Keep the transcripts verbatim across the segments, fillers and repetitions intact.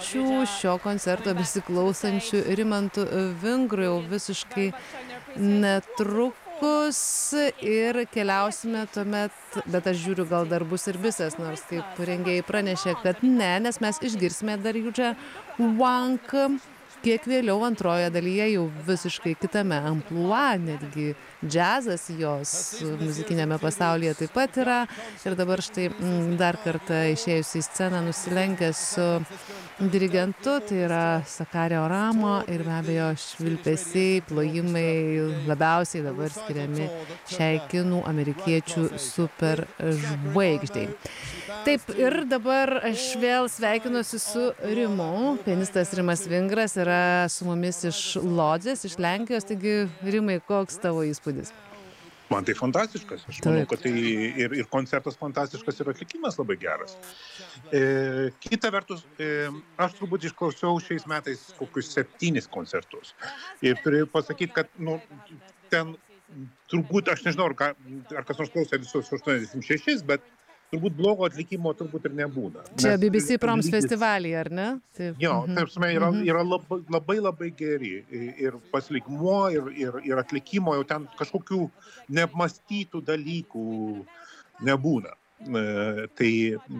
pačių šio koncerto besiklausančių Rimantu Vingru jau visiškai netrukus ir keliausime tuomet, bet aš žiūriu, gal dar bus ir visas, nors kaip rengėjai pranešė, kad ne, nes mes išgirsime dar Judže Wang kiek vėliau antroje dalyje jau visiškai kitame amplua, netgi džiazas jos muzikinėme pasaulyje taip pat yra. Ir dabar štai m, dar kartą išėjusi į sceną nusilenkęs su dirigentu, tai yra Sakarė Oramo ir be abejo švilpesiai, plojimai labiausiai dabar skiriami šiai kinų amerikiečių super žvaigždei. Taip, ir dabar aš vėl sveikinuosi su Rimu. Pianistas Rimas Vingras yra su mumis iš Lodzės, iš Lenkijos. Taigi, Rimai, koks tavo įspūdis? Man tai fantastiškas. Aš manau, kad tai ir, ir koncertas fantastiškas, ir atlikimas labai geras. E, kita vertus, e, aš turbūt išklausiau šiais metais kokius septynis koncertus. Ir turiu pasakyti, kad nu, ten turbūt, aš nežinau, ar, ką, ar kas nors klausė visus aštuoniasdešimt šešis, bet turbūt blogo atlikimo turbūt ir nebūna. Čia B B C Proms festivalyje, ar ne? Taip. Jo, taip, yra, yra labai, labai labai geri ir pasilikmuo, ir, ir, ir atlikimo, jau ten kažkokių neapmąstytų dalykų nebūna. E, tai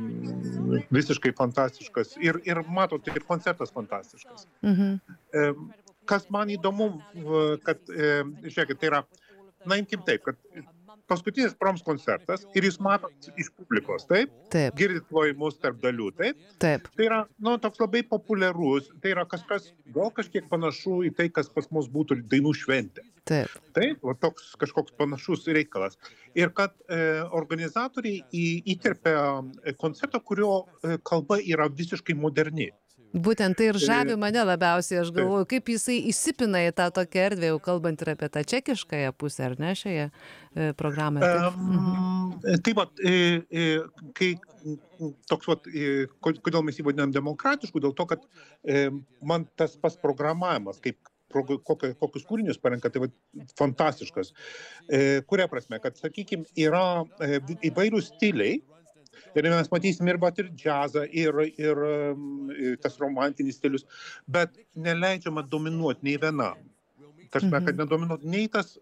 m, visiškai fantastiškas. Ir, ir matot, ir koncertas fantastiškas. Mhm. E, kas man įdomu, kad, e, žiūrėkit, tai yra, na, imkim taip, kad paskutinis Proms koncertas ir jūs matot iš publikos, taip? Taip. Girdit plojimus tarp dalių, taip? Taip. Tai yra, nu, toks labai populiarus, tai yra kažkas, gal kažkiek panašu į tai, kas pas mus būtų dainų šventė. Taip. Taip, va toks kažkoks panašus reikalas. Ir kad e, organizatoriai į, įterpia koncertą, kurio e, kalba yra visiškai moderni. Būtent tai ir žavi mane labiausiai, aš galvoju, kaip jisai įsipina į tą tokią erdvę, jau kalbant ir apie tą čekiškąją pusę, ar ne, šioje e, programoje? Taip, um, taip pat, e, e, kai toks, vat, e, kodėl mes jį vadinam demokratišku, dėl to, kad e, man tas pas programavimas, kaip Kokio, kokius kūrinius parenka, tai va, fantastiškas. E, kuria prasme, kad, sakykime, yra e, įvairių stiliai, ir mes matysim ir, ir džiazą, ir, ir, ir tas romantinis stilius, bet neleidžiama dominuoti nei vienam. Tarsi, kad nedominuoti nei tas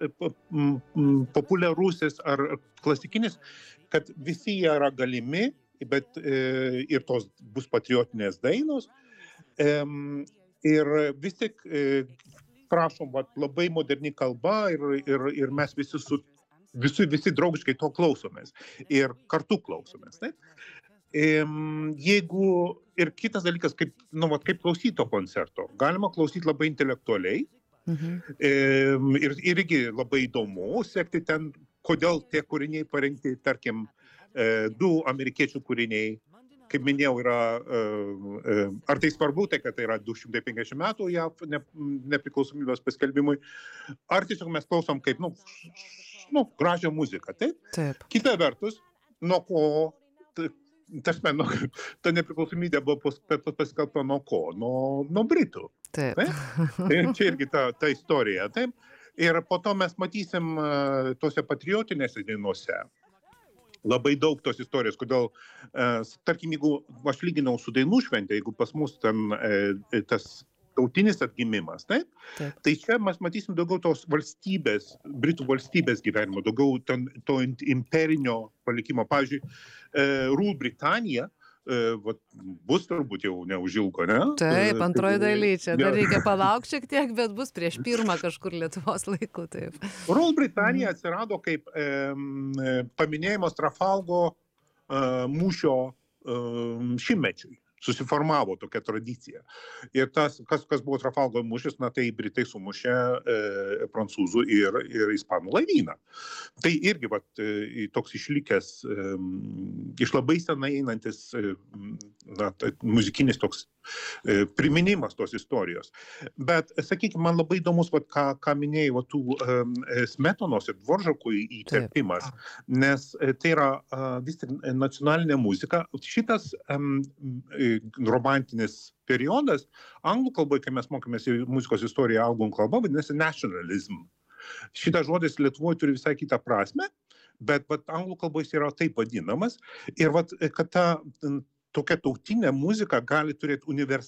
populiarusis ar klasikinis, kad visi jie yra galimi, bet e, ir tos bus patriotinės dainos. E, ir vis tik, e, prašom, va, labai moderni kalba ir, ir, ir mes visi su Visi, visi draugiškai to klausomės ir kartu klausomės. Taip? Jeigu ir kitas dalykas, kaip, nu, vat, kaip klausyti to koncerto, galima klausyti labai intelektualiai, mhm. ir, ir irgi labai įdomu sekti ten, kodėl tie kūriniai parengti, tarkim, du amerikiečių kūriniai, kaip minėjau, yra, ar tai svarbu, tai kad tai yra du šimtai penkiasdešimt metų JAV nepriklausomybės paskelbimui, ar tiesiog mes klausom kaip, nu, nu, gražią muziką, taip? Taip. Kita vertus, nuo ko, tarsi, nu, ta nepriklausomybė buvo paskelbta nuo ko? Nuo, nuo Britų. Taip. Taip? Tai čia irgi ta, ta istorija, taip? Ir po to mes matysim uh, tose patriotinėse dainose labai daug tos istorijos, kodėl, uh, tarkim, jeigu aš lyginau su dainų šventė, jeigu pas mus ten uh, tas tautinis atgimimas, taip? Taip. Tai čia mes matysim daugiau tos valstybės, Britų valstybės gyvenimo, daugiau ten, to imperinio palikimo. Pavyzdžiui, uh, Rule Britannia uh, vat, bus turbūt jau neužilgo, ne? Taip, antroji daly, čia dar reikia palaukti šiek tiek, bet bus prieš pirmą kažkur Lietuvos laiku, taip. Rule Britannia atsirado kaip um, paminėjimas Trafalgo uh, mūšio um, šimtmečiui. Susiformavo tokia tradicija. Ir tas, kas, kas buvo Trafalgo mūšis, na tai Britai sumušė e, prancūzų ir, ir ispanų laivyną. Tai irgi vat, e, toks išlikęs, e, iš labai senai einantis e, na, tai, muzikinis toks e, priminimas tos istorijos. Bet, sakykime, man labai įdomus, vat, ką, ką minėjai, vat, tų e, Smetonos ir Dvoržako įterpimas, nes e, tai yra e, vis tik nacionalinė muzika. Šitas e, romantinis periodas, anglų kalboje, kai mes mokėmės muzikos istoriją anglų kalba, vadinasi nationalism. Šitas žodis Lietuvoje turi visai kitą prasme, bet, bet anglų kalboje yra taip vadinamas. Ir vat, kad ta tokia tautinė muzika gali turėti universalią